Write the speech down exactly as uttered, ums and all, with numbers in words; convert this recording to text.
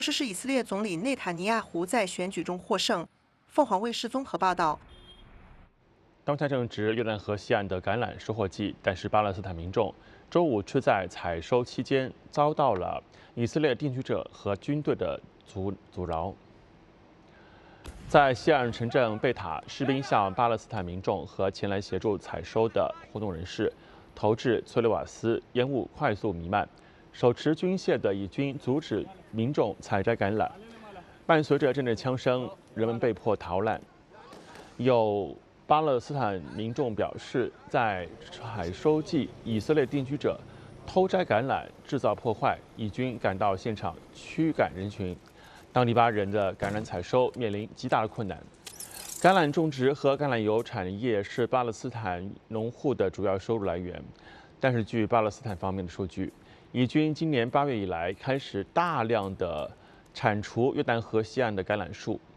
这是以色列总理内塔尼亚胡在选举中获胜。凤凰卫视综合报道。 当前正值约旦河西岸的橄榄收获季，但是巴勒斯坦民众周五却在采收期间遭到了以色列定居者和军队的阻阻挠。在西岸城镇贝塔，士兵向巴勒斯坦民众和前来协助采收的活动人士投掷催泪瓦斯，烟雾快速弥漫。手持军械的以军阻止民众采摘橄榄，伴随着阵阵枪声，人们被迫逃难。有巴勒斯坦民众表示，在采收季，以色列定居者偷摘橄榄，制造破坏，以军赶到现场驱赶人群。当地巴人的橄榄采收面临极大的困难。橄榄种植和橄榄油产业是巴勒斯坦农户的主要收入来源，但是据巴勒斯坦方面的数据，以军今年八月以来开始大量的铲除约旦河西岸的橄榄树，